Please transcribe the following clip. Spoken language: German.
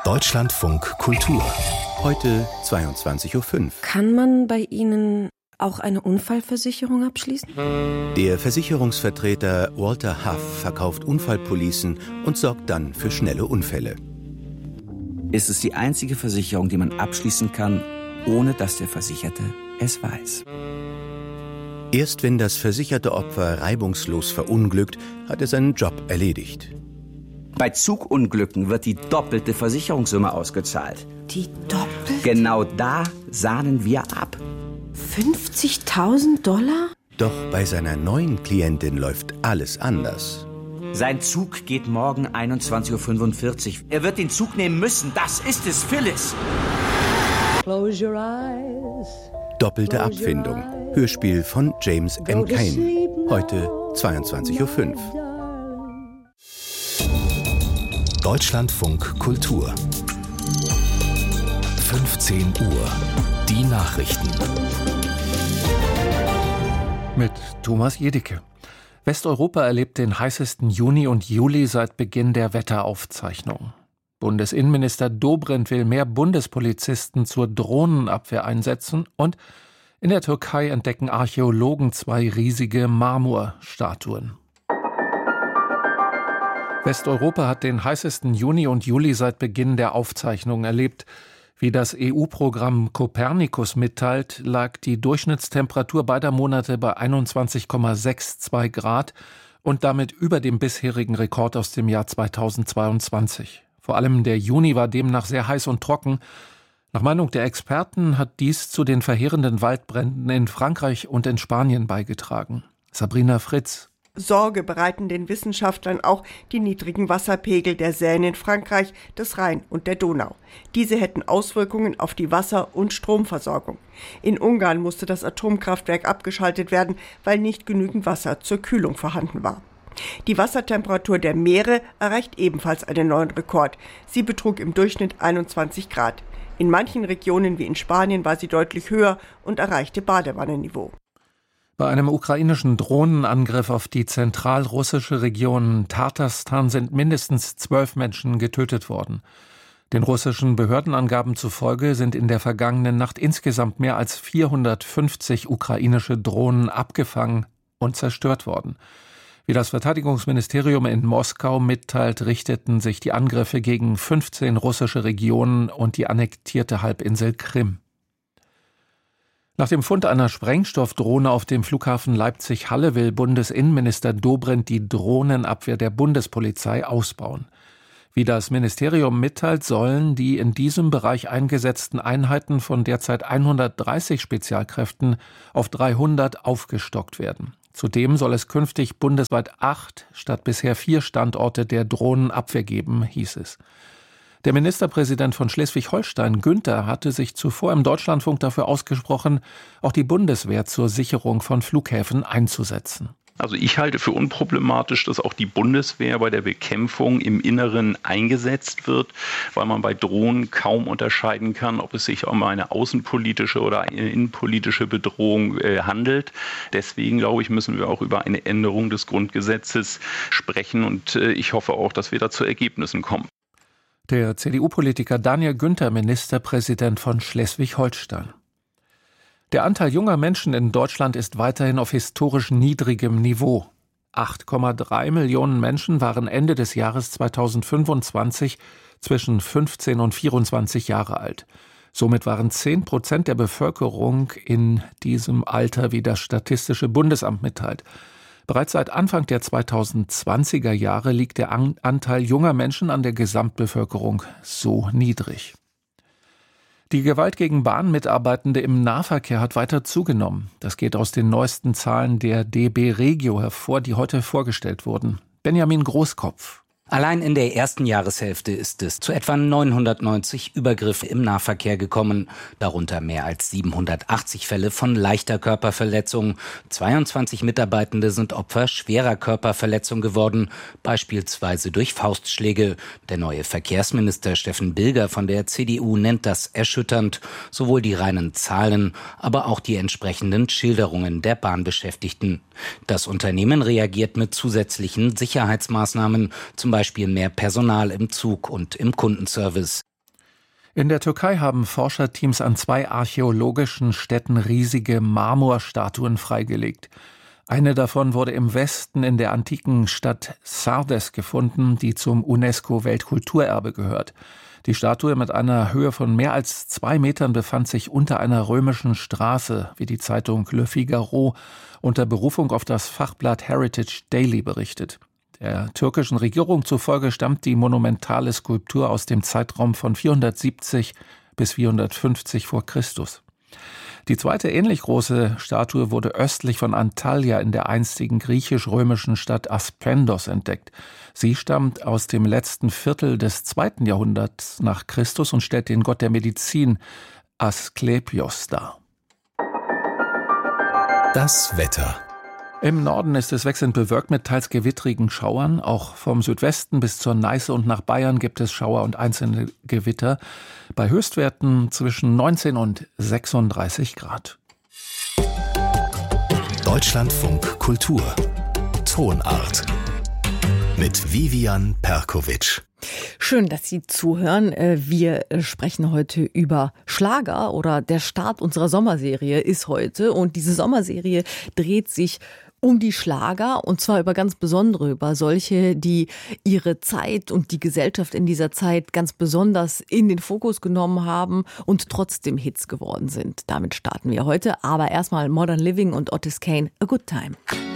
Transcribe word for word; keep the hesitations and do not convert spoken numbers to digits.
Deutschlandfunk Kultur. Heute zweiundzwanzig Uhr fünf. Kann man bei Ihnen auch eine Unfallversicherung abschließen? Der Versicherungsvertreter Walter Huff verkauft Unfallpolicen und sorgt dann für schnelle Unfälle. Es ist die einzige Versicherung, die man abschließen kann, ohne dass der Versicherte es weiß. Erst wenn das versicherte Opfer reibungslos verunglückt, hat er seinen Job erledigt. Bei Zugunglücken wird die doppelte Versicherungssumme ausgezahlt. Die doppelte? Genau da sahnen wir ab. fünfzigtausend Dollar? Doch bei seiner neuen Klientin läuft alles anders. Sein Zug geht morgen einundzwanzig Uhr fünfundvierzig. Er wird den Zug nehmen müssen. Das ist es, Phyllis. Close your eyes. Doppelte Abfindung. Hörspiel von James M. Cain. Heute zweiundzwanzig Uhr fünf. Deutschlandfunk Kultur. fünfzehn Uhr. Die Nachrichten. Mit Thomas Jedicke. Westeuropa erlebt den heißesten Juni und Juli seit Beginn der Wetteraufzeichnung. Bundesinnenminister Dobrindt will mehr Bundespolizisten zur Drohnenabwehr einsetzen und in der Türkei entdecken Archäologen zwei riesige Marmorstatuen. Westeuropa hat den heißesten Juni und Juli seit Beginn der Aufzeichnung erlebt. Wie das E U-Programm Copernicus mitteilt, lag die Durchschnittstemperatur beider Monate bei einundzwanzig Komma zweiundsechzig Grad und damit über dem bisherigen Rekord aus dem Jahr zweitausendzweiundzwanzig. Vor allem der Juni war demnach sehr heiß und trocken. Nach Meinung der Experten hat dies zu den verheerenden Waldbränden in Frankreich und in Spanien beigetragen. Sabrina Fritz. Sorge bereiten den Wissenschaftlern auch die niedrigen Wasserpegel der Seine in Frankreich, des Rhein und der Donau. Diese hätten Auswirkungen auf die Wasser- und Stromversorgung. In Ungarn musste das Atomkraftwerk abgeschaltet werden, weil nicht genügend Wasser zur Kühlung vorhanden war. Die Wassertemperatur der Meere erreicht ebenfalls einen neuen Rekord. Sie betrug im Durchschnitt einundzwanzig Grad. In manchen Regionen wie in Spanien war sie deutlich höher und erreichte Badewannenniveau. Bei einem ukrainischen Drohnenangriff auf die zentralrussische Region Tatarstan sind mindestens zwölf Menschen getötet worden. Den russischen Behördenangaben zufolge sind in der vergangenen Nacht insgesamt mehr als vierhundertfünfzig ukrainische Drohnen abgefangen und zerstört worden. Wie das Verteidigungsministerium in Moskau mitteilt, richteten sich die Angriffe gegen fünfzehn russische Regionen und die annektierte Halbinsel Krim. Nach dem Fund einer Sprengstoffdrohne auf dem Flughafen Leipzig-Halle will Bundesinnenminister Dobrindt die Drohnenabwehr der Bundespolizei ausbauen. Wie das Ministerium mitteilt, sollen die in diesem Bereich eingesetzten Einheiten von derzeit hundertdreißig Spezialkräften auf dreihundert aufgestockt werden. Zudem soll es künftig bundesweit acht statt bisher vier Standorte der Drohnenabwehr geben, hieß es. Der Ministerpräsident von Schleswig-Holstein, Günther, hatte sich zuvor im Deutschlandfunk dafür ausgesprochen, auch die Bundeswehr zur Sicherung von Flughäfen einzusetzen. Also ich halte für unproblematisch, dass auch die Bundeswehr bei der Bekämpfung im Inneren eingesetzt wird, weil man bei Drohnen kaum unterscheiden kann, ob es sich um eine außenpolitische oder eine innenpolitische Bedrohung äh, handelt. Deswegen, glaube ich, müssen wir auch über eine Änderung des Grundgesetzes sprechen und äh, ich hoffe auch, dass wir da zu Ergebnissen kommen. Der C D U-Politiker Daniel Günther, Ministerpräsident von Schleswig-Holstein. Der Anteil junger Menschen in Deutschland ist weiterhin auf historisch niedrigem Niveau. acht Komma drei Millionen Menschen waren Ende des Jahres zweitausendfünfundzwanzig zwischen fünfzehn und vierundzwanzig Jahre alt. Somit waren zehn Prozent der Bevölkerung in diesem Alter, wie das Statistische Bundesamt mitteilt. Bereits seit Anfang der zweitausendzwanziger Jahre liegt der Anteil junger Menschen an der Gesamtbevölkerung so niedrig. Die Gewalt gegen Bahnmitarbeitende im Nahverkehr hat weiter zugenommen. Das geht aus den neuesten Zahlen der D B Regio hervor, die heute vorgestellt wurden. Benjamin Großkopf. Allein in der ersten Jahreshälfte ist es zu etwa neunhundertneunzig Übergriffen im Nahverkehr gekommen, darunter mehr als siebenhundertachtzig Fälle von leichter Körperverletzung. zweiundzwanzig Mitarbeitende sind Opfer schwerer Körperverletzung geworden, beispielsweise durch Faustschläge. Der neue Verkehrsminister Steffen Bilger von der C D U nennt das erschütternd, sowohl die reinen Zahlen, aber auch die entsprechenden Schilderungen der Bahnbeschäftigten. Das Unternehmen reagiert mit zusätzlichen Sicherheitsmaßnahmen, zum Beispiel mehr Personal im Zug und im Kundenservice. In der Türkei haben Forscherteams an zwei archäologischen Stätten riesige Marmorstatuen freigelegt. Eine davon wurde im Westen in der antiken Stadt Sardes gefunden, die zum UNESCO-Weltkulturerbe gehört. Die Statue mit einer Höhe von mehr als zwei Metern befand sich unter einer römischen Straße, wie die Zeitung Le Figaro unter Berufung auf das Fachblatt Heritage Daily berichtet. Der türkischen Regierung zufolge stammt die monumentale Skulptur aus dem Zeitraum von vierhundertsiebzig bis vierhundertfünfzig vor Christus. Die zweite ähnlich große Statue wurde östlich von Antalya in der einstigen griechisch-römischen Stadt Aspendos entdeckt. Sie stammt aus dem letzten Viertel des zweiten Jahrhunderts nach Christus und stellt den Gott der Medizin Asklepios dar. Das Wetter. Im Norden ist es wechselnd bewölkt mit teils gewittrigen Schauern. Auch vom Südwesten bis zur Neiße und nach Bayern gibt es Schauer und einzelne Gewitter. Bei Höchstwerten zwischen neunzehn und sechsunddreißig Grad. Deutschlandfunk Kultur. Tonart. Mit Vivian Perkovic. Schön, dass Sie zuhören. Wir sprechen heute über Schlager oder der Start unserer Sommerserie ist heute. Und diese Sommerserie dreht sich um die Schlager und zwar über ganz besondere, über solche, die ihre Zeit und die Gesellschaft in dieser Zeit ganz besonders in den Fokus genommen haben und trotzdem Hits geworden sind. Damit starten wir heute. Aber erstmal Modern Living und Otis Kane, A Good Time.